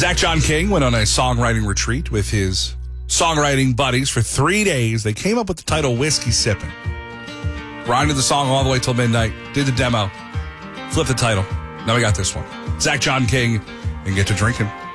Zach John King went on a songwriting retreat with his songwriting buddies for 3 days. They came up with the title Whiskey Sippin'. Grinded the song all the way till midnight, did the demo, flipped the title. Now we got this one. Zach John King and Get to Drinking.